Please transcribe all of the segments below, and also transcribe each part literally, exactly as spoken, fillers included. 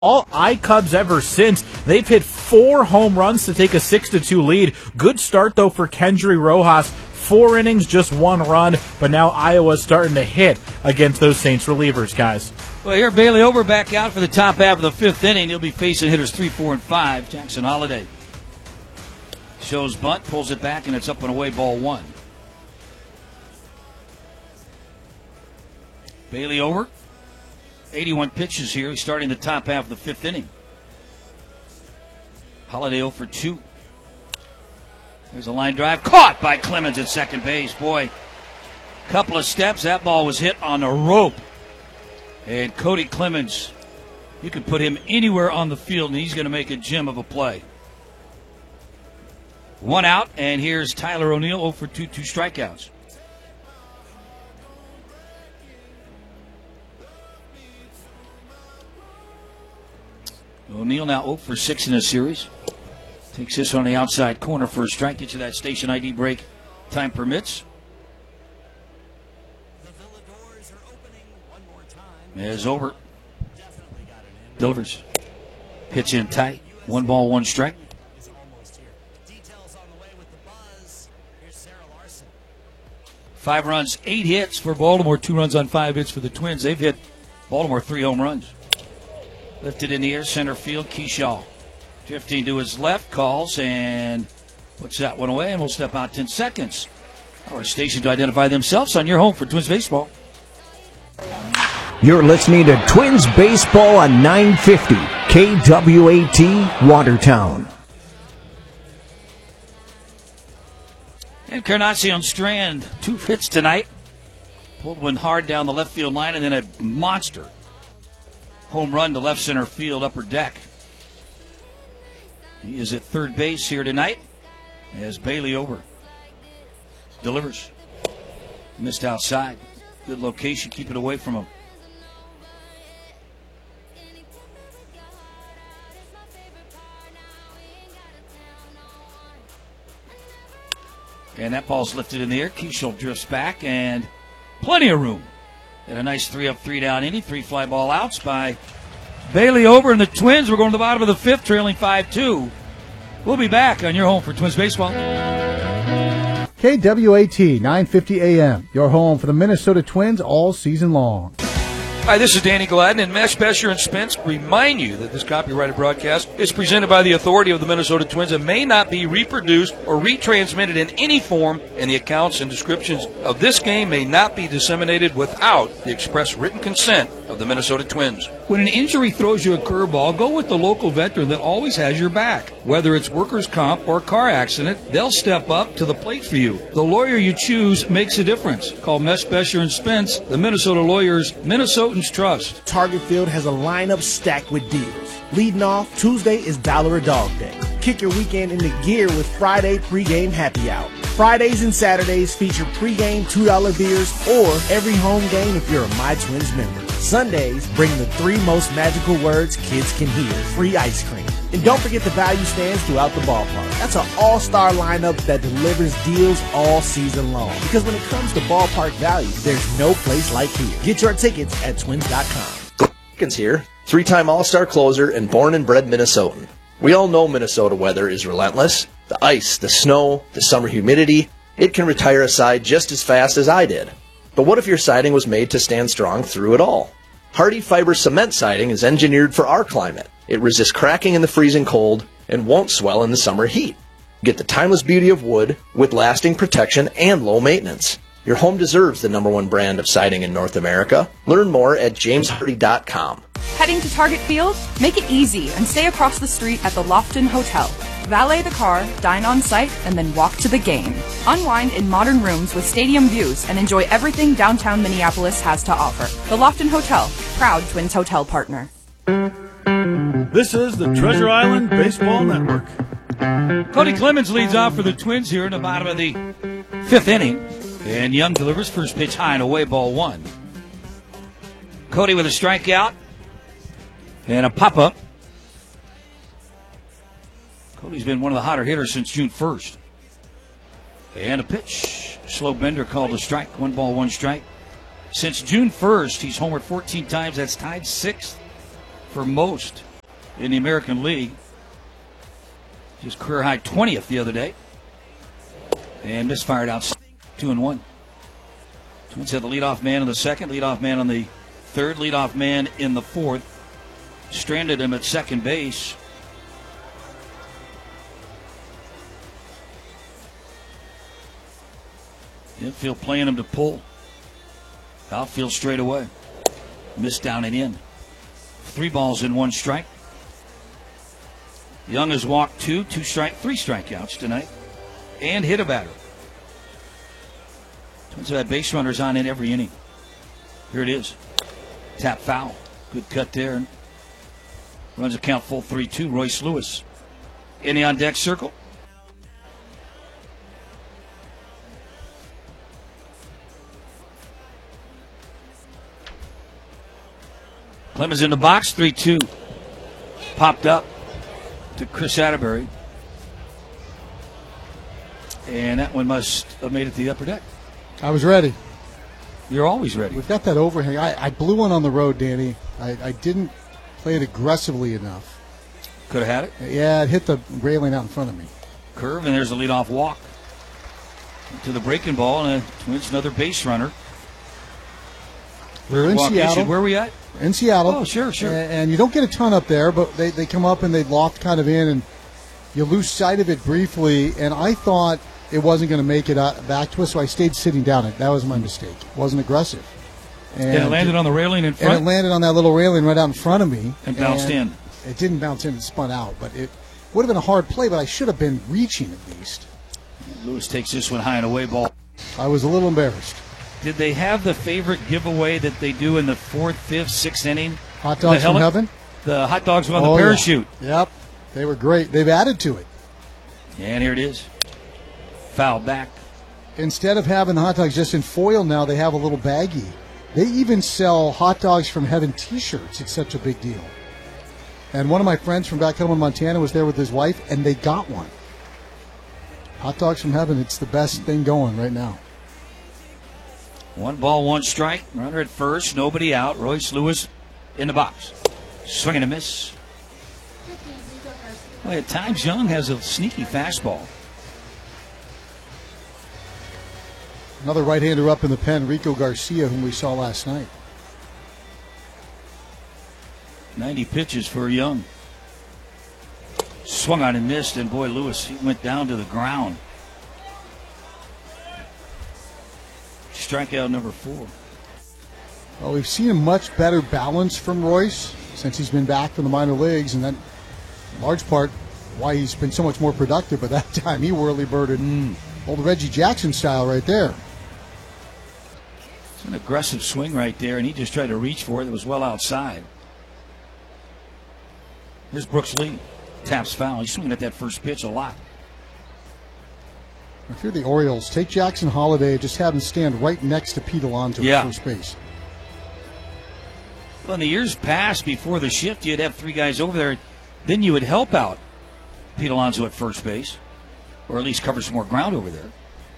all I-Cubs ever since. They've hit four home runs to take a six to two lead. Good start, though, for Kendry Rojas. Four innings, just one run, but now Iowa's starting to hit against those Saints relievers, guys. Well, here Bailey Ober back out for the top half of the fifth inning. He'll be facing hitters three, four, and five. Jackson Holiday shows bunt, pulls it back, and it's up and away, ball one. Bailey Ober, eighty-one pitches here. He's starting the top half of the fifth inning. Holiday oh for two. There's a line drive caught by Clemens at second base. Boy, couple of steps. That ball was hit on a rope. And Cody Clemens, you can put him anywhere on the field, and he's going to make a gem of a play. One out, and here's Tyler O'Neill, oh for two, two strikeouts. O'Neill now oh for six in the series. Takes this on the outside corner for a strike. Get you that station I D break. Time permits. As Ober delivers. Pitch in tight. One ball, one strike. Five runs, eight hits for Baltimore. Two runs on five hits for the Twins. They've hit Baltimore three home runs. Lifted in the air, center field, Keyshaw. Drifting to his left, calls, and puts that one away, and we'll step out ten seconds. Our station to identify themselves on your home for Twins Baseball. You're listening to Twins Baseball on nine fifty K W A T Watertown. Encarnacion Strand, two hits tonight. Pulled one hard down the left field line, and then a monster home run to left center field, upper deck. He is at third base here tonight as Bailey Ober delivers. Missed outside. Good location. Keep it away from him. And that ball's lifted in the air. Keyshaw drifts back, and plenty of room. And a nice three up, three down inning. Three fly ball outs by Bailey Ober and the Twins. We're going to the bottom of the fifth, trailing five two. We'll be back on your home for Twins Baseball. K W A T nine fifty A M, your home for the Minnesota Twins all season long. Hi, this is Danny Gladden, and Mesh, Besher, and Spence remind you that this copyrighted broadcast is presented by the authority of the Minnesota Twins and may not be reproduced or retransmitted in any form, and the accounts and descriptions of this game may not be disseminated without the express written consent of the Minnesota Twins. When an injury throws you a curveball, go with the local veteran that always has your back. Whether it's workers' comp or car accident, they'll step up to the plate for you. The lawyer you choose makes a difference. Call Mesh, Besher, and Spence, the Minnesota lawyers, Minnesotans trust. Target Field has a lineup stacked with deals. Leading off, Tuesday is Dollar a Dog Day. Kick your weekend into gear with Friday pregame happy hour. Fridays and Saturdays feature pregame two dollar beers or every home game if you're a My Twins member. Sundays bring the three most magical words kids can hear, free ice cream. And don't forget the value stands throughout the ballpark. That's an all-star lineup that delivers deals all season long. Because when it comes to ballpark value, there's no place like here. Get your tickets at twins dot com. Dickens here, three-time All-Star closer and born and bred Minnesotan. We all know Minnesota weather is relentless. The ice, the snow, the summer humidity, it can retire a side just as fast as I did. But what if your siding was made to stand strong through it all? Hardy Fiber Cement Siding is engineered for our climate. It resists cracking in the freezing cold and won't swell in the summer heat. Get the timeless beauty of wood with lasting protection and low maintenance. Your home deserves the number one brand of siding in North America. Learn more at james hardy dot com. Heading to Target Field? Make it easy and stay across the street at the Lofton Hotel. Valet the car, dine on site, and then walk to the game. Unwind in modern rooms with stadium views and enjoy everything downtown Minneapolis has to offer. The Lofton Hotel, proud Twins hotel partner. This is the Treasure Island Baseball Network. Cody Clemens leads off for the Twins here in the bottom of the fifth inning. And Young delivers first pitch high and away, ball one. Cody with a strikeout and a pop-up. Cody's been one of the hotter hitters since June first. And a pitch. Slow bender called a strike. One ball, one strike. Since June first, he's homered fourteen times. That's tied sixth for most in the American League. Just career high twentieth the other day. And misfired out two and one. Twins had the leadoff man in the second, leadoff man on the third, leadoff man in the fourth. Stranded him at second base. Infield playing him to pull. Outfield straight away. Missed down and in. Three balls in one strike. Young has walked two, two strike, three strikeouts tonight, and hit a batter. Twins have had base runners on in every inning. Here it is. Tap foul. Good cut there. Runs a count full three two. Royce Lewis in the on deck circle. Clemens in the box, three two. Popped up to Chris Atterbury. And that one must have made it to the upper deck. I was ready. You're always ready. We've got that overhang. I, I blew one on the road, Danny. I, I didn't play it aggressively enough. Could have had it? Yeah, it hit the railing out in front of me. Curve, and there's a leadoff walk to the breaking ball, and a Twins another base runner. We're in walk Seattle. Issued. Where are we at? In Seattle. Oh, sure, sure. And, and you don't get a ton up there, but they, they come up and they loft kind of in, and you lose sight of it briefly. And I thought it wasn't going to make it out, back to us, so I stayed sitting down. That was my mistake. It wasn't aggressive. And, and it landed on the railing in front? And it landed on that little railing right out in front of me. And bounced and in. It didn't bounce in. It spun out. But it would have been a hard play, but I should have been reaching at least. Lewis takes this one high and away ball. I was a little embarrassed. Did they have the favorite giveaway that they do in the fourth, fifth, sixth inning? Hot dogs from heaven? The hot dogs on oh, the parachute. Yeah. Yep. They were great. They've added to it. And here it is. Foul back. Instead of having the hot dogs just in foil now, they have a little baggie. They even sell hot dogs from heaven t-shirts. It's such a big deal. And one of my friends from back home in Montana was there with his wife, and they got one. Hot dogs from heaven, it's the best thing going right now. One ball, one strike. Runner at first, nobody out. Royce Lewis in the box. Swing and a miss. Well, at times, Young has a sneaky fastball. Another right-hander up in the pen, Rico Garcia, whom we saw last night. ninety pitches for Young. Swung on and missed, and boy, Lewis, he went down to the ground. Strikeout number four. Well, we've seen a much better balance from Royce since he's been back from the minor leagues, and that, in large part, why he's been so much more productive. But that time, he whirly-birded mm. old Reggie Jackson style right there. It's an aggressive swing right there, and he just tried to reach for it. It was well outside. Here's Brooks Lee. Taps foul. He's swinging at that first pitch a lot. If you're the Orioles, take Jackson Holiday, just have him stand right next to Pete Alonso yeah. at first base. Well, in the years past, before the shift, you'd have three guys over there. Then you would help out Pete Alonso at first base, or at least cover some more ground over there.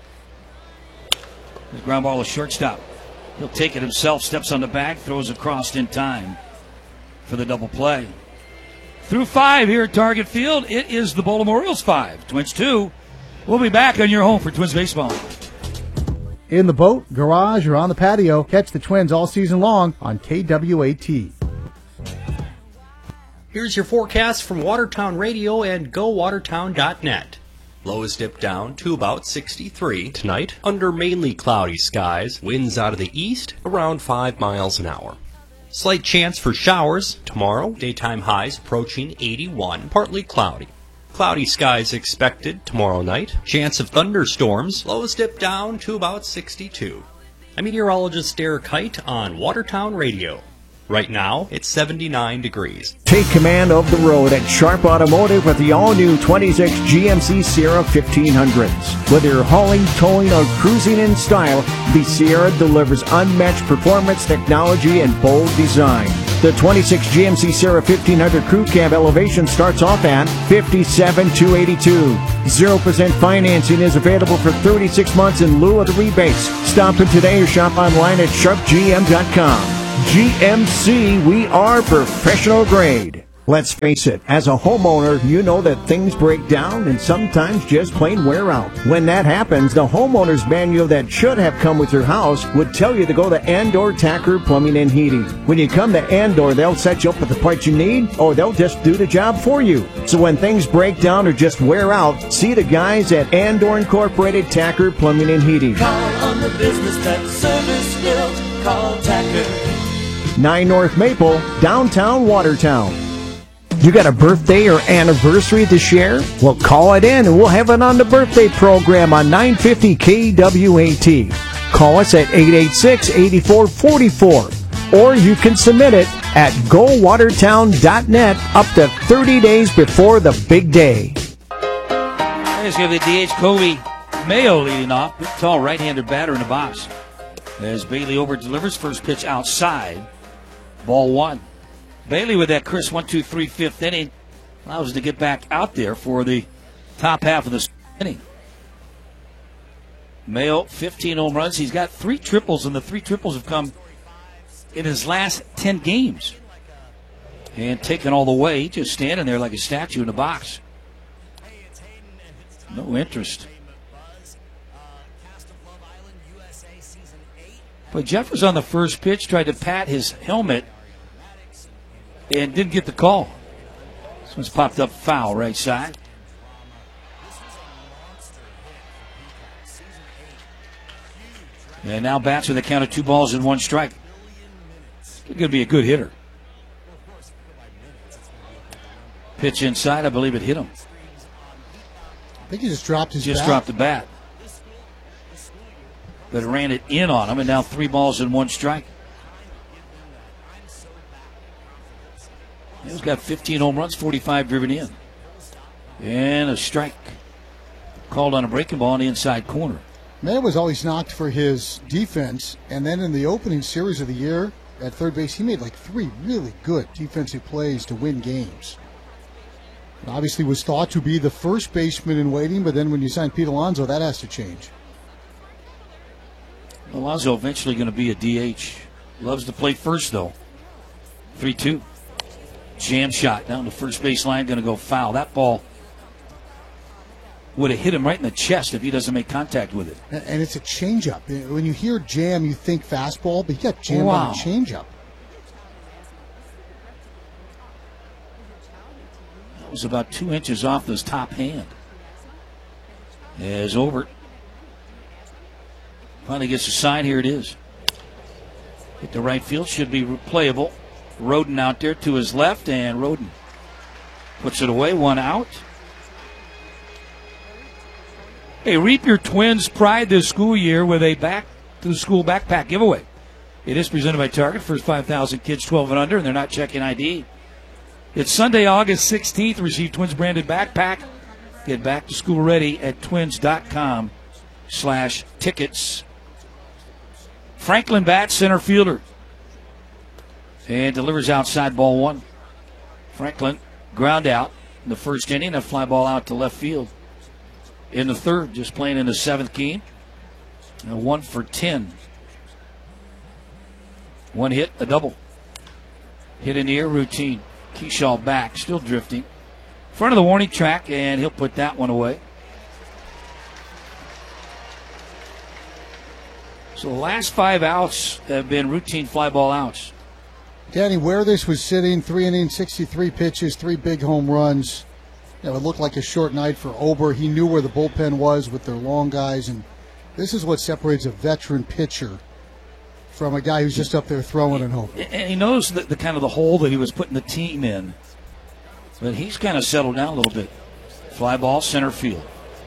The ground ball is shortstop. He'll take it himself, steps on the back, throws across in time for the double play. Through five here at Target Field, it is the Baltimore Orioles five, Twins two. We'll be back on your home for Twins baseball. In the boat, garage, or on the patio, catch the Twins all season long on K W A T. Here's your forecast from Watertown Radio and go watertown dot net. Lows dip down to about sixty-three tonight, under mainly cloudy skies, winds out of the east around five miles an hour. Slight chance for showers tomorrow, daytime highs approaching eighty-one, partly cloudy. Cloudy skies expected tomorrow night. Chance of thunderstorms, lows dip down to about sixty-two. I'm meteorologist Derek Height on Watertown Radio. Right now, it's seventy-nine degrees. Take command of the road at Sharp Automotive with the all-new twenty-six G M C Sierra fifteen hundreds. Whether you're hauling, towing, or cruising in style, the Sierra delivers unmatched performance, technology, and bold design. The twenty-six G M C Sierra fifteen hundred Crew Cab elevation starts off at fifty-seven thousand two hundred eighty-two dollars. zero percent financing is available for thirty-six months in lieu of the rebates. Stop in today or shop online at sharp g m dot com. G M C, we are professional grade. Let's face it, as a homeowner, you know that things break down and sometimes just plain wear out. When that happens, the homeowner's manual that should have come with your house would tell you to go to Andor Tacker Plumbing and Heating. When you come to Andor, they'll set you up with the parts you need, or they'll just do the job for you. So when things break down or just wear out, see the guys at Andor Incorporated Tacker Plumbing and Heating. Call on the business that's service built. Call Tacker. nine North Maple, downtown Watertown. You got a birthday or anniversary to share? Well, call it in and we'll have it on the birthday program on nine fifty K W A T. Call us at eight eight six, eight four four four. Or you can submit it at go watertown dot net up to thirty days before the big day. Here's going to be D H Kobe Mayo leading off. Big, tall right-handed batter in the box. As Bailey Ober delivers first pitch outside. Ball one. Bailey with that crisp one two three fifth inning allows us to get back out there for the top half of the inning. Mayo, fifteen home runs. He's got three triples, and the three triples have come in his last ten games. And taken all the way, just standing there like a statue in the box. No interest. But Jeffers on the first pitch tried to pat his helmet and didn't get the call. This one's popped up foul right side. And now bats with a count of two balls and one strike. He's going to be a good hitter. Pitch inside, I believe it hit him. I think he just dropped his Just bat. dropped the bat. But ran it in on him, and now three balls and one strike. He's got fifteen home runs, forty-five driven in. And a strike called on a breaking ball in the inside corner. Mayo was always knocked for his defense, and then in the opening series of the year at third base, he made like three really good defensive plays to win games. And obviously was thought to be the first baseman in waiting, but then when you sign Pete Alonso, that has to change. Alonso eventually going to be a D H. Loves to play first, though. three two. Jam shot down the first base line, going to go foul. That ball would have hit him right in the chest if he doesn't make contact with it. And it's a changeup. When you hear jam, you think fastball, but he got jammed Wow. on a changeup. That was about two inches off his top hand. As Obert finally gets a sign, here it is. Hit the right field, should be replayable. Roden out there to his left, and Roden puts it away, one out. Hey, reap your Twins' pride this school year with a back to the school backpack giveaway. It is presented by Target. First five thousand kids twelve and under, and they're not checking I D. It's Sunday, August sixteenth. Receive Twins branded backpack. Get back to school ready at twins.com slash tickets. Franklin bats, center fielder. And delivers outside, ball one. Franklin ground out in the first inning, a fly ball out to left field. In the third, just playing in the seventh game. A one for ten. One hit, a double. Hit in the air, routine. Keyshaw back, still drifting. Front of the warning track, and he'll put that one away. So the last five outs have been routine fly ball outs. Danny, where this was sitting, three innings, sixty-three pitches, three big home runs. It would look like a short night for Ober. He knew where the bullpen was with their long guys, and this is what separates a veteran pitcher from a guy who's just up there throwing and hoping. And he knows the, the kind of the hole that he was putting the team in. But he's kind of settled down a little bit. Fly ball, center field.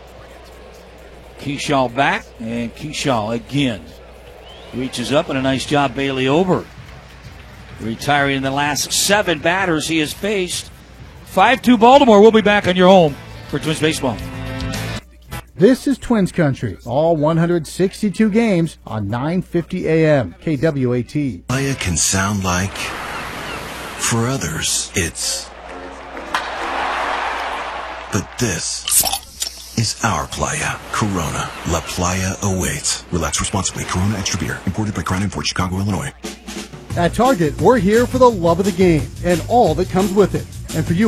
Keyshaw back, and Keyshaw again. Reaches up, and a nice job, Bailey Ober. Retiring the last seven batters he has faced. five two Baltimore. We'll be back on your home for Twins Baseball. This is Twins Country. All one hundred sixty-two games on nine fifty A M K W A T. Playa can sound like, for others, it's. But this is our playa. Corona. La Playa awaits. Relax responsibly. Corona Extra Beer. Imported by Crown Imports, Chicago, Illinois. At Target, we're here for the love of the game and all that comes with it. And for you